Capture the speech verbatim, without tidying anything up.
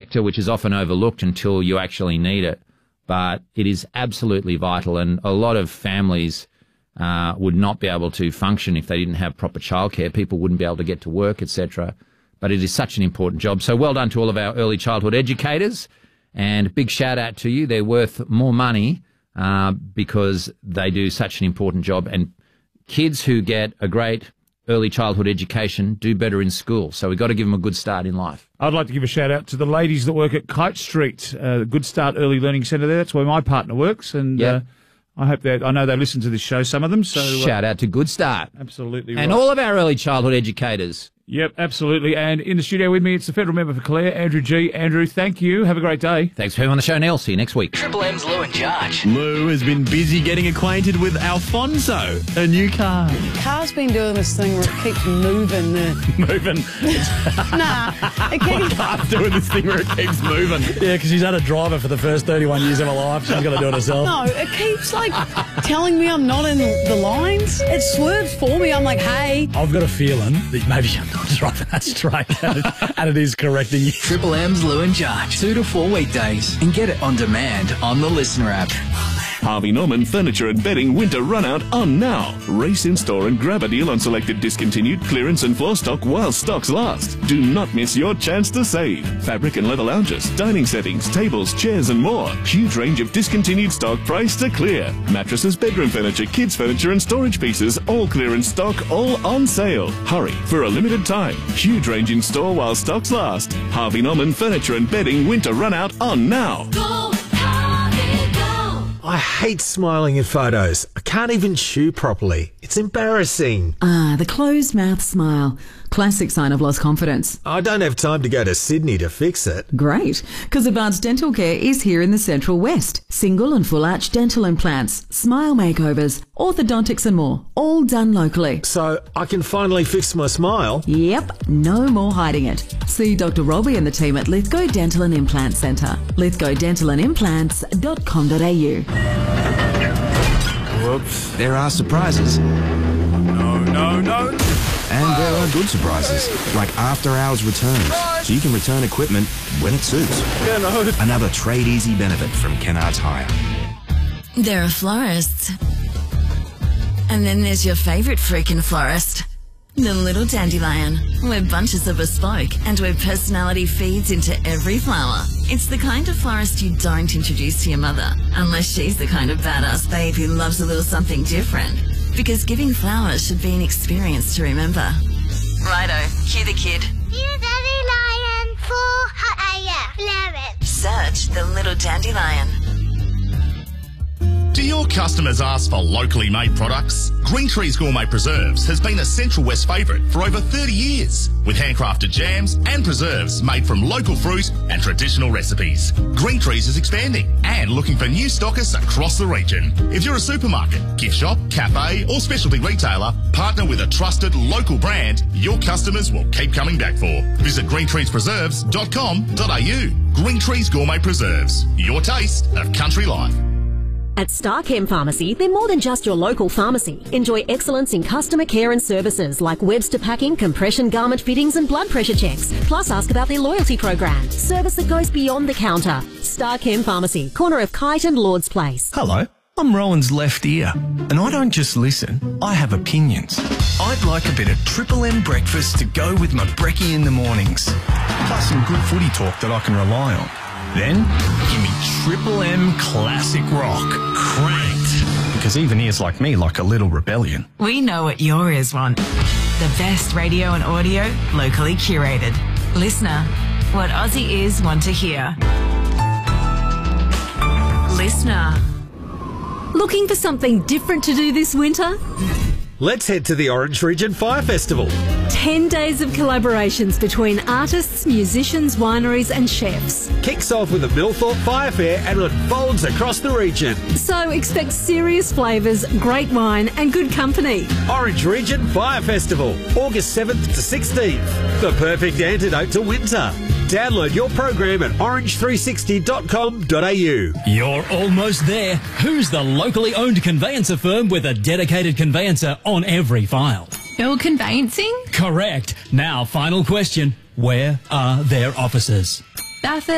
sector which is often overlooked until you actually need it. But it is absolutely vital, and a lot of families uh, would not be able to function if they didn't have proper childcare. People wouldn't be able to get to work, et cetera. But it is such an important job. So well done to all of our early childhood educators, and big shout out to you. They're worth more money uh, because they do such an important job, and kids who get a great early childhood education do better in school. So we've got to give them a good start in life. I'd like to give a shout out to the ladies that work at Kite Street, uh, Good Start Early Learning Centre there. That's where my partner works, and Yep. uh, I hope that I know they listen to this show, some of them. So uh, Shout out to Good Start. Absolutely And right. all of our early childhood educators. Yep, absolutely. And in the studio with me, it's the federal member for Clare, Andrew G. Andrew, thank you. Have a great day. Thanks for having me on the show, Neil. See you next week. Triple M's Lou and Judge. Lou has been busy getting acquainted with Alfonso, a new car. Car's been doing this thing where it keeps moving. Uh, Moving. nah, it keeps... Car's doing this thing where it keeps moving. Yeah, because she's had a driver for the first thirty-one years of her life. She's got to do it herself. No, it keeps, like, telling me I'm not in the lines. It swerves for me. I'm like, hey. I've got a feeling that maybe I'm not driving that straight and it, and it is correcting you. Triple M's Lou and Judge. Two to four weekdays. And get it on demand on the Listener app. Harvey Norman Furniture and Bedding Winter Runout on now. Race in store and grab a deal on selected discontinued clearance and floor stock while stocks last. Do not miss your chance to save. Fabric and leather lounges, dining settings, tables, chairs and more. Huge range of discontinued stock priced to clear. Mattresses, bedroom furniture, kids furniture and storage pieces, all clearance stock, all on sale. Hurry, for a limited time. Huge range in store while stocks last. Harvey Norman Furniture and Bedding Winter Runout on now. Go, Harvey, go. I hate smiling in photos. I can't even chew properly. It's embarrassing. Ah, the closed mouth smile. Classic sign of lost confidence. I don't have time to go to Sydney to fix it. Great, because Advanced Dental Care is here in the Central West. Single and full arch dental implants, smile makeovers, orthodontics and more, all done locally. So I can finally fix my smile? Yep, no more hiding it. See Doctor Robbie and the team at Lithgow Dental and Implant Centre. lithgow dental and implants dot com dot a u. Whoops. There are surprises. No, no, no. And there are good surprises, like after-hours returns, so you can return equipment when it suits. Yeah, no. Another Trade Easy benefit from Kennards Hire. There are florists. And then there's your favourite freaking florist, the Little Dandelion. Where bunches are bespoke and where personality feeds into every flower. It's the kind of florist you don't introduce to your mother, unless she's the kind of badass babe who loves a little something different. Because giving flowers should be an experience to remember. Righto, cue the kid. You dandelion for hot eleven. Search the Little Dandelion. Do your customers ask for locally made products? Green Trees Gourmet Preserves has been a Central West favourite for over thirty years, with handcrafted jams and preserves made from local fruit and traditional recipes. Green Trees is expanding and looking for new stockists across the region. If you're a supermarket, gift shop, cafe or specialty retailer, partner with a trusted local brand your customers will keep coming back for. Visit green trees preserves dot com dot a u. Green Trees Gourmet Preserves, your taste of country life. At Starchem Pharmacy, they're more than just your local pharmacy. Enjoy excellence in customer care and services like Webster packing, compression garment fittings and blood pressure checks. Plus ask about their loyalty program. Service that goes beyond the counter. Starchem Pharmacy, corner of Kite and Lord's Place. Hello, I'm Rowan's left ear. And I don't just listen, I have opinions. I'd like a bit of Triple M breakfast to go with my brekkie in the mornings. Plus some good footy talk that I can rely on. Then, give me Triple M Classic Rock. Cranked. Because even ears like me like a little rebellion. We know what your ears want. The best radio and audio, locally curated. Listener, what Aussie ears want to hear. Listener. Looking for something different to do this winter? Let's head to the Orange Region Fire Festival. Ten days of collaborations between artists, musicians, wineries and chefs. Kicks off with a Millthorpe Fire Fair and unfolds across the region. So expect serious flavours, great wine and good company. Orange Region Fire Festival, August seventh to sixteenth. The perfect antidote to winter. Download your program at orange three sixty dot com dot a u. You're almost there. Who's the locally owned conveyancer firm with a dedicated conveyancer on every file? Bill Conveyancing? Correct. Now, final question. Where are their offices? Bathurst.